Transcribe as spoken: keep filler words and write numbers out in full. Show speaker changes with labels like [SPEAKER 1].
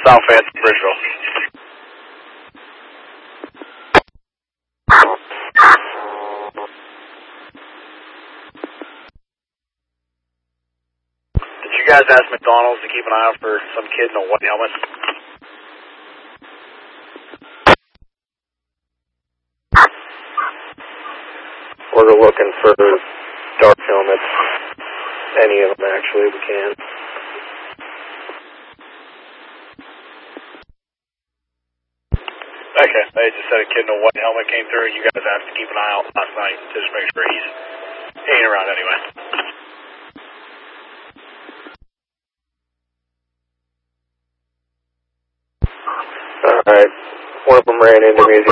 [SPEAKER 1] South End, Bridgeville. Did you guys ask McDonald's to keep an eye out for some kid in a white helmet?
[SPEAKER 2] We're looking for dark helmets. Any of them, actually, we can.
[SPEAKER 1] Okay, they just said a kid in a white helmet came through. You guys asked to keep an eye out last night to just make sure he's hanging around anyway.
[SPEAKER 2] Alright. One of them ran into me.